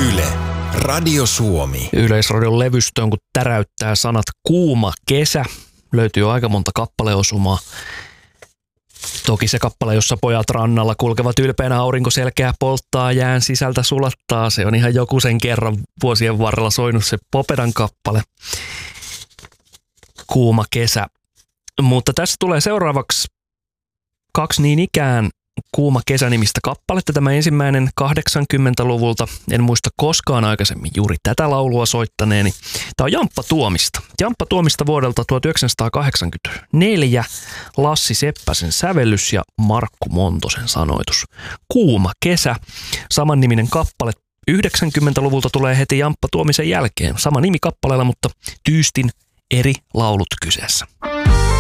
Yle, Radio Suomi. Yleisradion levystöön, kun täräyttää sanat kuuma kesä, löytyy aika monta kappaleosumaa. Toki se kappale, jossa pojat rannalla kulkevat ylpeänä, aurinko selkeä polttaa, jään sisältä sulattaa. Se on ihan joku sen kerran vuosien varrella soinut se Popedan kappale. Kuuma kesä. Mutta tässä tulee seuraavaksi 2 niin ikään Kuuma kesä-nimistä kappaletta. Tämä ensimmäinen 80-luvulta. En muista koskaan aikaisemmin juuri tätä laulua soittaneeni. Tämä on Jamppa Tuomista. Jamppa Tuomista vuodelta 1984. Lassi Seppäsen sävellys ja Markku Montosen sanoitus. Kuuma kesä. Samanniminen kappale. 90-luvulta tulee heti Jamppa Tuomisen jälkeen. Sama nimi kappaleella, mutta tyystin eri laulut kyseessä.